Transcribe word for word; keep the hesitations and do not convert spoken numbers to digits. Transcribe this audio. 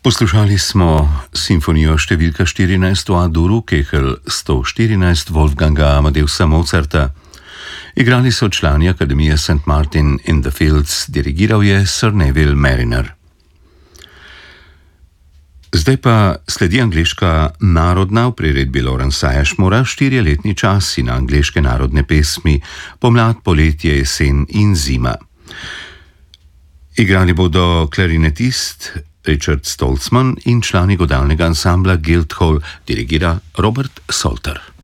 Poslušali smo simfonijo številka štirinajst v A-duru, Kehl sto štirinajst Wolfganga Amadeusa Mozarta. Igrali so člani Akademije Saint Martin in the Fields, dirigiral je Sir Neville Mariner. Zdaj pa sledi angleška narodna v priredbi Lawrencea Ashmora štiriletni čas in angleške narodne pesmi Pomlad, poletje, jesen in zima. Igrali bodo klarinetist Richard Stolzman in člani godalnega ansambla Guildhall, dirigira Robert Salter.